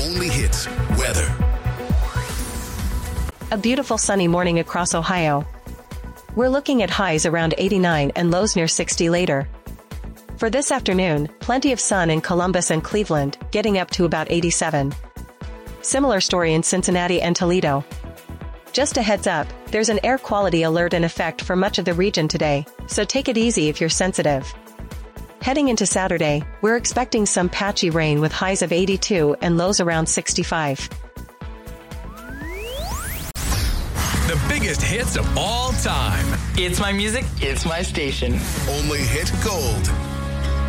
only hits weather. A beautiful sunny morning across Ohio. We're looking at highs around 89 and lows near 60 later. For this afternoon, plenty of sun in Columbus and Cleveland, getting up to about 87. Similar story in Cincinnati and Toledo. Just a heads up, there's an air quality alert in effect for much of the region today, so take it easy if you're sensitive. Heading into Saturday, we're expecting some patchy rain with highs of 82 and lows around 65. The biggest hits of all time. It's my music, it's my station. Only hit gold.